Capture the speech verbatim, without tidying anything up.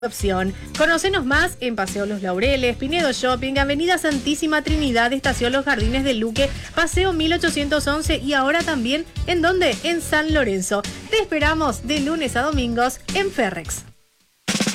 opción. Conócenos más en Paseo Los Laureles, Pinedo Shopping, Avenida Santísima Trinidad, Estación Los Jardines de Luque, Paseo mil ochocientos once y ahora también, ¿en dónde? En San Lorenzo. Te esperamos de lunes a domingos en Ferrex.